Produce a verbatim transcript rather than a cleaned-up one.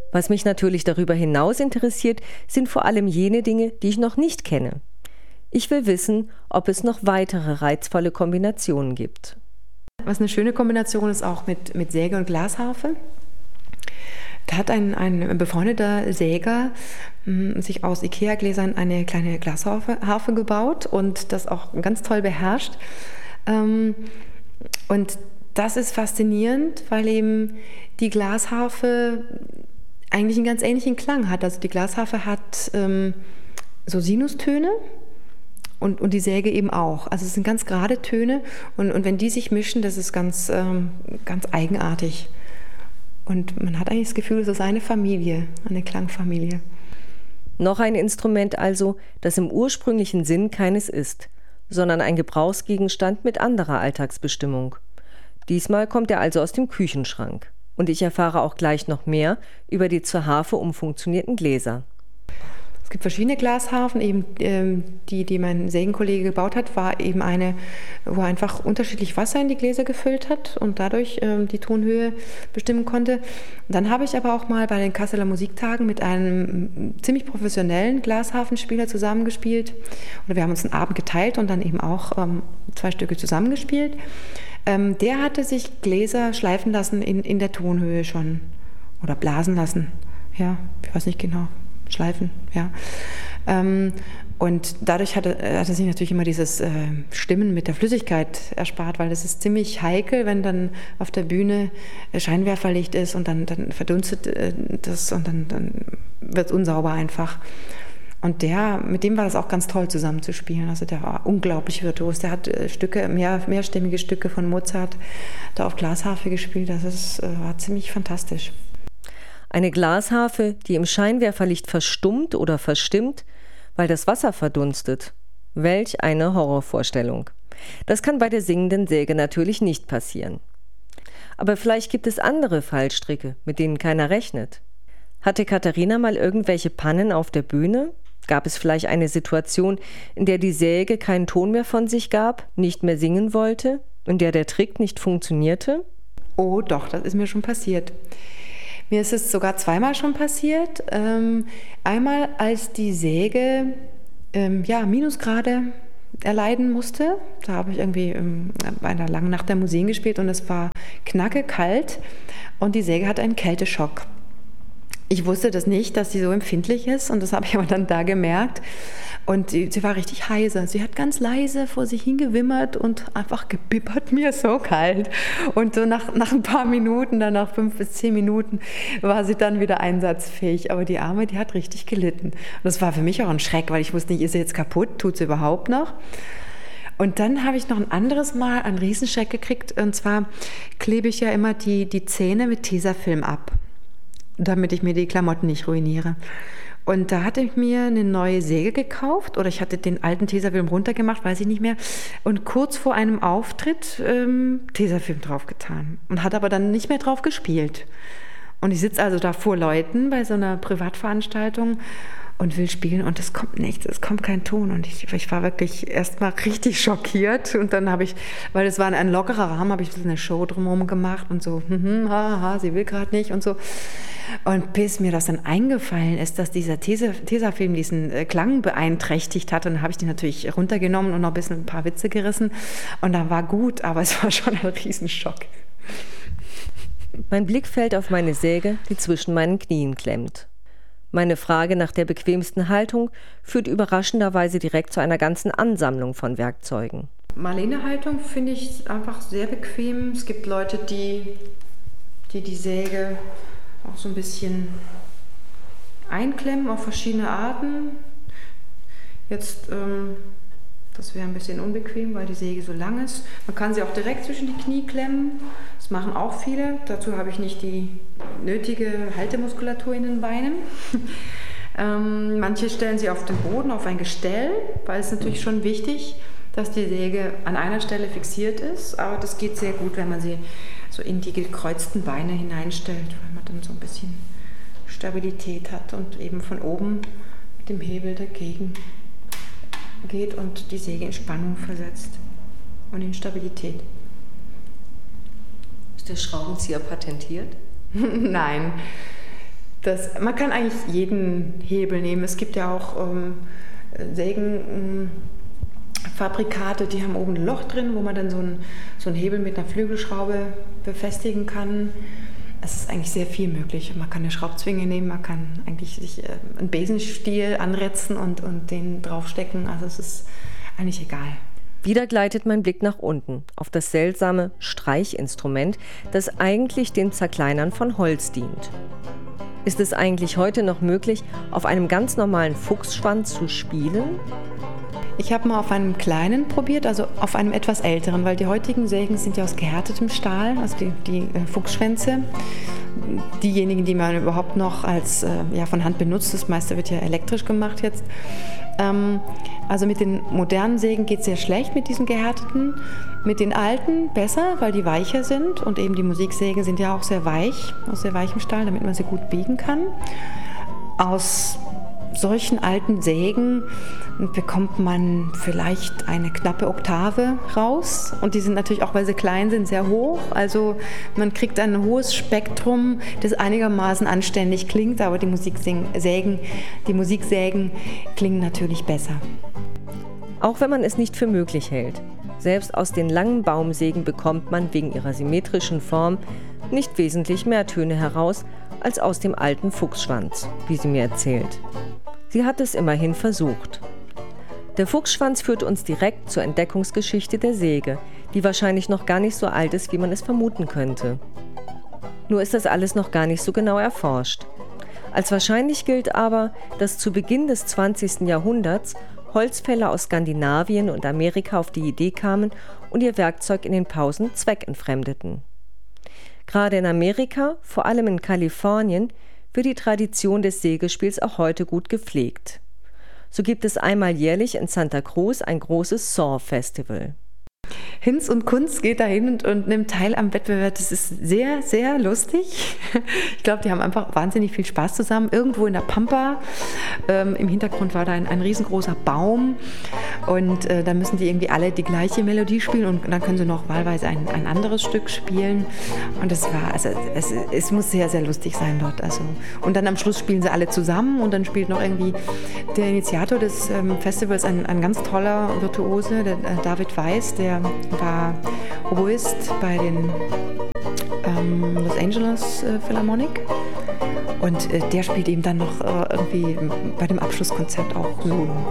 Was mich natürlich darüber hinaus interessiert, sind vor allem jene Dinge, die ich noch nicht kenne. Ich will wissen, ob es noch weitere reizvolle Kombinationen gibt. Was eine schöne Kombination ist auch mit, mit Säge und Glasharfe. Da hat ein, ein befreundeter Säger mh, sich aus Ikea-Gläsern eine kleine Glasharfe Harfe gebaut und das auch ganz toll beherrscht. Ähm, und das ist faszinierend, weil eben die Glasharfe eigentlich einen ganz ähnlichen Klang hat. Also die Glasharfe hat ähm, so Sinustöne und, und die Säge eben auch. Also es sind ganz gerade Töne und, und wenn die sich mischen, das ist ganz, ähm, ganz eigenartig. Und man hat eigentlich das Gefühl, es ist eine Familie, eine Klangfamilie. Noch ein Instrument also, das im ursprünglichen Sinn keines ist, sondern ein Gebrauchsgegenstand mit anderer Alltagsbestimmung. Diesmal kommt er also aus dem Küchenschrank. Und ich erfahre auch gleich noch mehr über die zur Harfe umfunktionierten Gläser. Es gibt verschiedene Glasharfen, eben ähm, die, die mein Sägenkollege gebaut hat, war eben eine, wo er einfach unterschiedlich Wasser in die Gläser gefüllt hat und dadurch ähm, die Tonhöhe bestimmen konnte. Und dann habe ich aber auch mal bei den Kasseler Musiktagen mit einem ziemlich professionellen Glasharfenspieler zusammengespielt. Oder wir haben uns einen Abend geteilt und dann eben auch ähm, zwei Stücke zusammengespielt. Ähm, der hatte sich Gläser schleifen lassen in, in der Tonhöhe schon oder blasen lassen. Ja, ich weiß nicht genau. Schleifen, ja. Ähm, und dadurch hat er, hat er sich natürlich immer dieses äh, Stimmen mit der Flüssigkeit erspart, weil das ist ziemlich heikel, wenn dann auf der Bühne Scheinwerferlicht ist und dann, dann verdunstet äh, das und dann, dann wird es unsauber einfach. Und der, mit dem war das auch ganz toll zusammenzuspielen. Also der war unglaublich virtuos. Der hat äh, Stücke, mehr, mehrstimmige Stücke von Mozart da auf Glasharfe gespielt. Das ist, äh, war ziemlich fantastisch. Eine Glasharfe, die im Scheinwerferlicht verstummt oder verstimmt, weil das Wasser verdunstet. Welch eine Horrorvorstellung. Das kann bei der singenden Säge natürlich nicht passieren. Aber vielleicht gibt es andere Fallstricke, mit denen keiner rechnet. Hatte Katharina mal irgendwelche Pannen auf der Bühne? Gab es vielleicht eine Situation, in der die Säge keinen Ton mehr von sich gab, nicht mehr singen wollte, in der der Trick nicht funktionierte? Oh doch, das ist mir schon passiert. Mir ist es sogar zweimal schon passiert. Ähm, einmal, als die Säge ähm, ja, Minusgrade erleiden musste. Da habe ich irgendwie ähm, bei einer langen Nacht der Museen gespielt und es war knackekalt und die Säge hat einen Kälteschock. Ich wusste das nicht, dass sie so empfindlich ist und das habe ich aber dann da gemerkt. Und sie, sie war richtig heiser. Sie hat ganz leise vor sich hingewimmert und einfach gebibbert, mir ist so kalt. Und so nach, nach ein paar Minuten, dann nach fünf bis zehn Minuten, war sie dann wieder einsatzfähig. Aber die Arme, die hat richtig gelitten. Und das war für mich auch ein Schreck, weil ich wusste nicht, ist sie jetzt kaputt, tut sie überhaupt noch? Und dann habe ich noch ein anderes Mal einen Riesenschreck gekriegt. Und zwar klebe ich ja immer die, die Zähne mit Tesafilm ab, damit ich mir die Klamotten nicht ruiniere. Und da hatte ich mir eine neue Säge gekauft oder ich hatte den alten Tesafilm runtergemacht, weiß ich nicht mehr. Und kurz vor einem Auftritt ähm, Tesafilm draufgetan und hat aber dann nicht mehr drauf gespielt. Und ich sitze also da vor Leuten bei so einer Privatveranstaltung und will spielen und es kommt nichts, es kommt kein Ton. Und ich, ich war wirklich erstmal richtig schockiert. Und dann habe ich, weil es war ein lockerer Rahmen, habe ich eine Show drumherum gemacht und so, hm, haha, sie will gerade nicht und so. Und bis mir das dann eingefallen ist, dass dieser Tesafilm diesen äh, Klang beeinträchtigt hat, dann habe ich den natürlich runtergenommen und noch ein bisschen ein paar Witze gerissen. Und dann war gut, aber es war schon ein Riesenschock. Mein Blick fällt auf meine Säge, die zwischen meinen Knien klemmt. Meine Frage nach der bequemsten Haltung führt überraschenderweise direkt zu einer ganzen Ansammlung von Werkzeugen. Marlene-Haltung finde ich einfach sehr bequem. Es gibt Leute, die die, die Säge auch so ein bisschen einklemmen auf verschiedene Arten. Jetzt, ähm, das wäre ein bisschen unbequem, weil die Säge so lang ist. Man kann sie auch direkt zwischen die Knie klemmen. Das machen auch viele. Dazu habe ich nicht die nötige Haltemuskulatur in den Beinen. ähm, manche stellen sie auf den Boden, auf ein Gestell, weil es natürlich schon wichtig, dass die Säge an einer Stelle fixiert ist. Aber das geht sehr gut, wenn man sie so in die gekreuzten Beine hineinstellt, weil man dann so ein bisschen Stabilität hat und eben von oben mit dem Hebel dagegen geht und die Säge in Spannung versetzt und in Stabilität. Ist der Schraubenzieher patentiert? Nein. Das, man kann eigentlich jeden Hebel nehmen. Es gibt ja auch ähm, Sägenfabrikate, die haben oben ein Loch drin, wo man dann so einen so einen Hebel mit einer Flügelschraube befestigen kann. Es ist eigentlich sehr viel möglich. Man kann eine Schraubzwinge nehmen, man kann eigentlich sich äh, einen Besenstiel anretzen und, und den draufstecken. Also es ist eigentlich egal. Wieder gleitet mein Blick nach unten, auf das seltsame Streichinstrument, das eigentlich dem Zerkleinern von Holz dient. Ist es eigentlich heute noch möglich, auf einem ganz normalen Fuchsschwanz zu spielen? Ich habe mal auf einem kleinen probiert, also auf einem etwas älteren, weil die heutigen Sägen sind ja aus gehärtetem Stahl, also die, die äh, Fuchsschwänze. Diejenigen, die man überhaupt noch als äh, ja, von Hand benutzt, das meiste wird ja elektrisch gemacht jetzt. Ähm, also mit den modernen Sägen geht es sehr schlecht mit diesen gehärteten. Mit den alten besser, weil die weicher sind und eben die Musiksägen sind ja auch sehr weich, aus sehr weichem Stahl, damit man sie gut biegen kann. Aus solchen alten Sägen bekommt man vielleicht eine knappe Oktave raus und die sind natürlich auch, weil sie klein sind, sehr hoch. Also man kriegt ein hohes Spektrum, das einigermaßen anständig klingt, aber die Musiksägen, die Musiksägen klingen natürlich besser. Auch wenn man es nicht für möglich hält. Selbst aus den langen Baumsägen bekommt man wegen ihrer symmetrischen Form nicht wesentlich mehr Töne heraus als aus dem alten Fuchsschwanz, wie sie mir erzählt. Sie hat es immerhin versucht. Der Fuchsschwanz führt uns direkt zur Entdeckungsgeschichte der Säge, die wahrscheinlich noch gar nicht so alt ist, wie man es vermuten könnte. Nur ist das alles noch gar nicht so genau erforscht. Als wahrscheinlich gilt aber, dass zu Beginn des zwanzigsten Jahrhunderts Holzfäller aus Skandinavien und Amerika auf die Idee kamen und ihr Werkzeug in den Pausen zweckentfremdeten. Gerade in Amerika, vor allem in Kalifornien, wird die Tradition des Sägespiels auch heute gut gepflegt. So gibt es einmal jährlich in Santa Cruz ein großes Saw-Festival. Hinz und Kunz geht dahin und, und nimmt teil am Wettbewerb. Das ist sehr, sehr lustig. Ich glaube, die haben einfach wahnsinnig viel Spaß zusammen. Irgendwo in der Pampa. Ähm, Im Hintergrund war da ein, ein riesengroßer Baum. Und äh, da müssen die irgendwie alle die gleiche Melodie spielen. Und dann können sie noch wahlweise ein, ein anderes Stück spielen. Und das war, also es, es muss sehr, sehr lustig sein dort. Also, und dann am Schluss spielen sie alle zusammen. Und dann spielt noch irgendwie der Initiator des ähm, Festivals, ein, ein ganz toller Virtuose, der äh, David Weiss, der war Oboist bei den ähm, Los Angeles äh, Philharmonic und äh, der spielt eben dann noch äh, irgendwie bei dem Abschlusskonzert auch Solo.